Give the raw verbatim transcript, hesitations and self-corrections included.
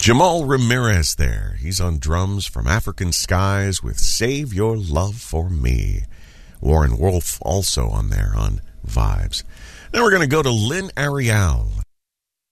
Jamal Ramirez there. He's on drums from African Skies with Save Your Love for Me. Warren Wolf also on there on Vibes. Now we're going to go to Lynn Ariel.